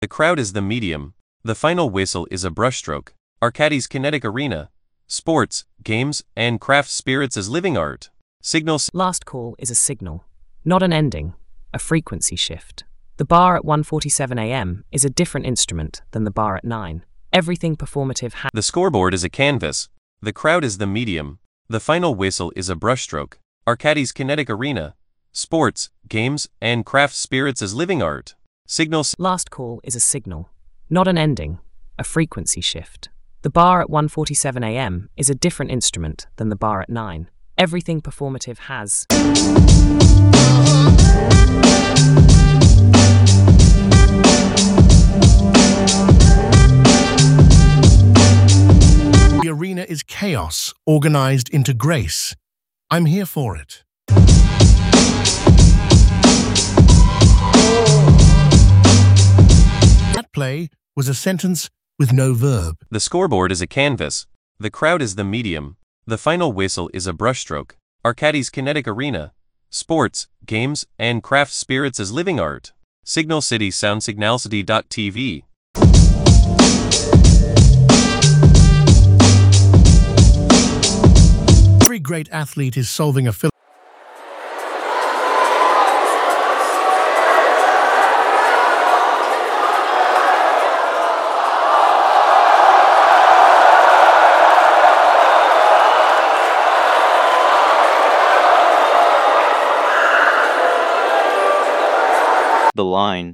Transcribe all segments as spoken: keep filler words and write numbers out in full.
The crowd is the medium. The final whistle is a brushstroke. Arcadis Kinetic Arena. Sports, games, and craft spirits as living art. Signal. Last call is a signal, not an ending, a frequency shift. The bar at one forty-seven a m is a different instrument than the bar at nine. Everything performative has. The scoreboard is a canvas. The crowd is the medium. The final whistle is a brushstroke. Arcadis Kinetic Arena. Sports, games, and craft spirits as living art. Signal. Last call is a signal, not an ending, a frequency shift. The bar at one forty-seven a m is a different instrument than the bar at nine. Everything performative has. The arena is chaos, organized into grace. I'm here for it. That play was a sentence with no verb. The scoreboard is a canvas. The crowd is the medium. The final whistle is a brushstroke. Arcadis Kinetic Arena. Sports, games, and craft spirits as living art. Signal City Sound Signalcity dot T V. Every great athlete is solving a phil- The line.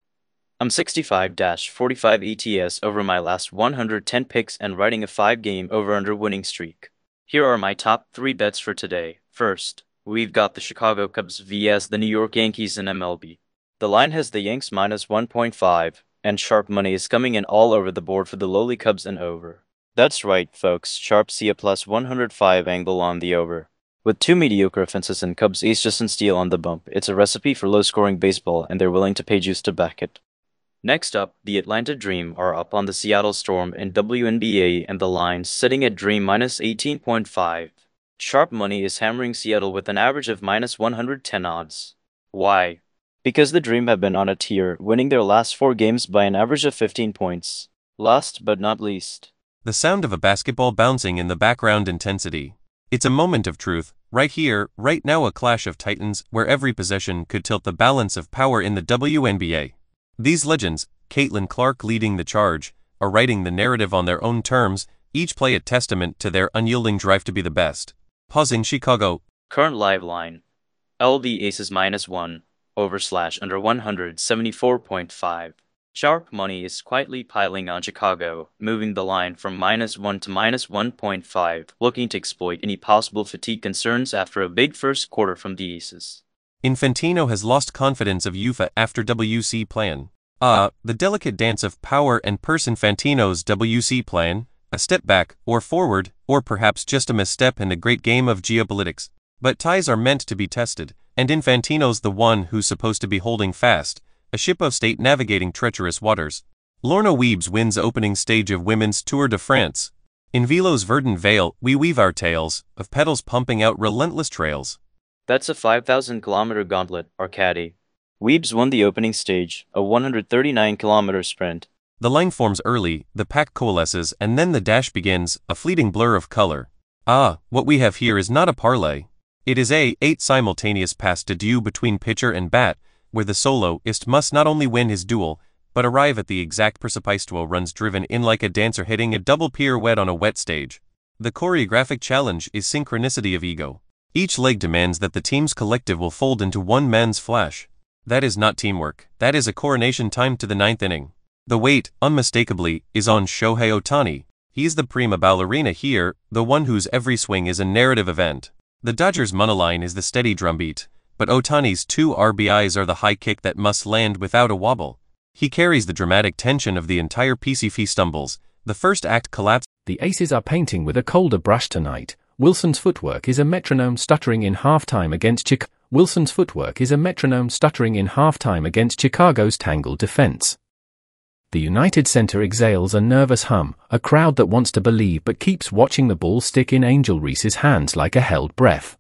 I'm sixty-five forty-five E T S over my last one hundred ten picks and riding a five game over-under winning streak. Here are my top three bets for today. First, we've got the Chicago Cubs versus the New York Yankees in M L B. The line has the Yanks minus one point five, and sharp money is coming in all over the board for the lowly Cubs and over. That's right, folks, sharp see a plus one hundred five angle on the over. With two mediocre offenses and Cubs ace Justin Steele on the bump, it's a recipe for low-scoring baseball, and they're willing to pay juice to back it. Next up, the Atlanta Dream are up on the Seattle Storm in W N B A, and the line sitting at Dream minus eighteen point five. Sharp money is hammering Seattle with an average of minus one hundred ten odds. Why? Because the Dream have been on a tear, winning their last four games by an average of fifteen points. Last but not least, the sound of a basketball bouncing in the background intensity. It's a moment of truth, right here, right now, a clash of titans where every possession could tilt the balance of power in the W N B A. These legends, Caitlin Clark leading the charge, are writing the narrative on their own terms, each play a testament to their unyielding drive to be the best. Pausing Chicago. Current live line. L B Aces minus one, over slash under one hundred seventy-four point five. Sharp money is quietly piling on Chicago, moving the line from minus one to minus one point five, looking to exploit any possible fatigue concerns after a big first quarter from the Aces. Infantino has lost confidence of U F A after W C plan. Ah, uh, the delicate dance of power and purse. Infantino's W C plan, a step back, or forward, or perhaps just a misstep in the great game of geopolitics. But ties are meant to be tested, and Infantino's the one who's supposed to be holding fast, a ship of state navigating treacherous waters. Lorna Weebs wins opening stage of Women's Tour de France. In Velo's verdant vale, we weave our tales, of pedals pumping out relentless trails. That's a five thousand kilometer gauntlet, Arcady. Weebs won the opening stage, a one hundred thirty-nine kilometer sprint. The line forms early, the pack coalesces, and then the dash begins, a fleeting blur of color. Ah, what we have here is not a parlay. It is a eight simultaneous pass de deux between pitcher and bat, where the soloist must not only win his duel, but arrive at the exact precipice twelve runs driven in like a dancer hitting a double pirouette on a wet stage. The choreographic challenge is synchronicity of ego. Each leg demands that the team's collective will fold into one man's flash. That is not teamwork, that is a coronation timed to the ninth inning. The weight, unmistakably, is on Shohei Ohtani. He's the prima ballerina here, the one whose every swing is a narrative event. The Dodgers' moneyline is the steady drumbeat, but Ohtani's two R B Is are the high kick that must land without a wobble. He carries the dramatic tension of the entire piece. If he stumbles, the first act collapses. The Aces are painting with a colder brush tonight. Wilson's footwork is a metronome stuttering in halftime against Chicago. Wilson's footwork is a metronome stuttering in halftime against Chicago's tangled defense. The United Center exhales a nervous hum, a crowd that wants to believe but keeps watching the ball stick in Angel Reese's hands like a held breath.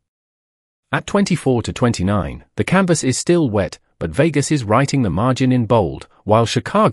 At twenty-four to twenty-nine, the canvas is still wet, but Vegas is writing the margin in bold, while Chicago